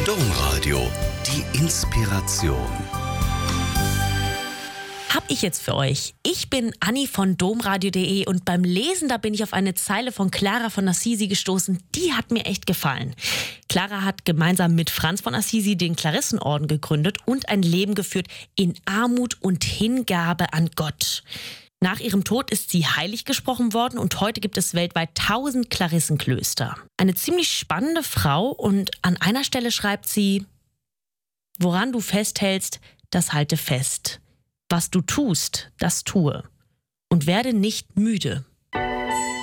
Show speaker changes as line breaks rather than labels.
Domradio, die Inspiration.
Hab ich jetzt für euch. Ich bin Anni von domradio.de und beim Lesen, da bin ich auf eine Zeile von Clara von Assisi gestoßen. Die hat mir echt gefallen. Clara hat gemeinsam mit Franz von Assisi den Klarissenorden gegründet und ein Leben geführt in Armut und Hingabe an Gott. Nach ihrem Tod ist sie heilig gesprochen worden und heute gibt es weltweit 1000 Klarissenklöster. Eine ziemlich spannende Frau und an einer Stelle schreibt sie: Woran du festhältst, das halte fest. Was du tust, das tue. Und werde nicht müde.